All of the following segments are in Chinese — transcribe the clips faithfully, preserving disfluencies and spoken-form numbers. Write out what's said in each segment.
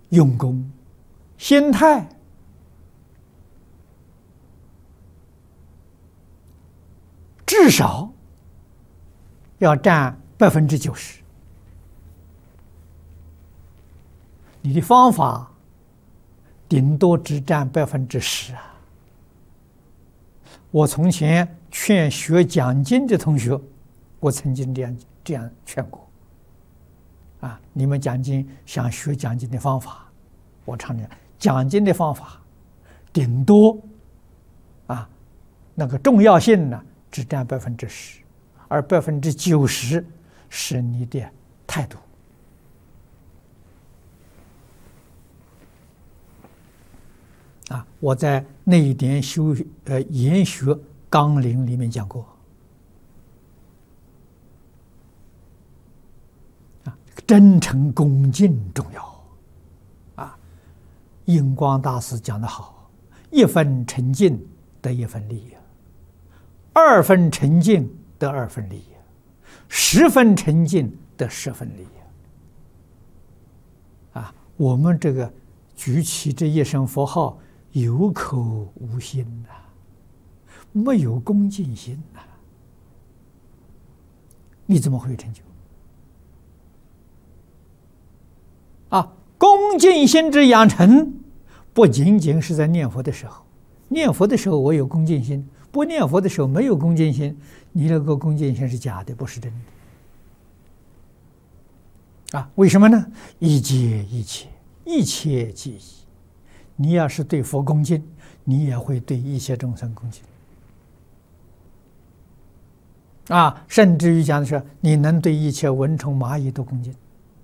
用功、心态，至少要占百分之九十。你的方法顶多只占百分之十啊！我从前劝学讲经的同学，我曾经这样这样劝过。啊，你们讲经想学讲经的方法，我常讲，讲经的方法顶多啊，那个重要性呢只占百分之十，而百分之九十是你的态度。啊，我在那一点修呃研学纲领里面讲过。啊，真诚恭敬重要。啊，印光大师讲得好，一分诚敬得一分利，二分诚敬得二分利，十分诚敬得十分利。啊，我们这个举起这一声佛号，有口无心呐、啊，没有恭敬心呐、啊，你怎么会有成就？啊，恭敬心之养成，不仅仅是在念佛的时候，念佛的时候我有恭敬心，不念佛的时候没有恭敬心，你那个恭敬心是假的，不是真的。啊，为什么呢？一切一切，一切即一。你要是对佛恭敬，你也会对一切众生恭敬。啊，甚至于讲的是，你能对一切蚊虫蚂蚁都恭敬。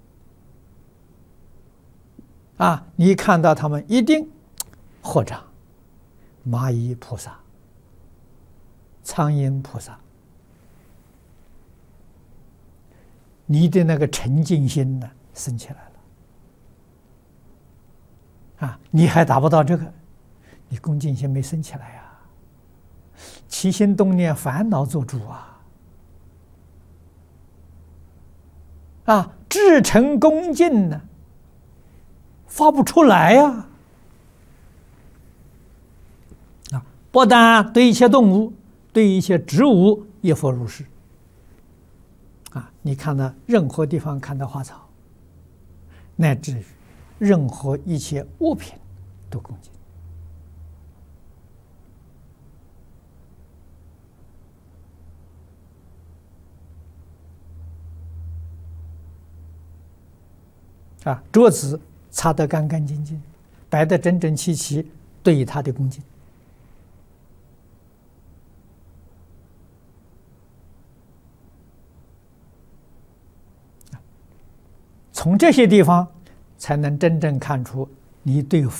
啊，你看到他们一定合掌，蚂蚁菩萨、苍蝇菩萨，你的那个沉静心呢，升起来了。啊，你还达不到这个，你恭敬心没升起来呀、啊，起心动念烦恼做主啊！啊，至诚恭敬呢，发不出来呀！啊，不但对一切动物，对一切植物亦复如是。啊，你看到任何地方看到花草，乃至于任何一切物品都恭敬。啊，桌子擦得干干净净，摆得整整齐齐，对他的恭敬。从这些地方才能真正看出你对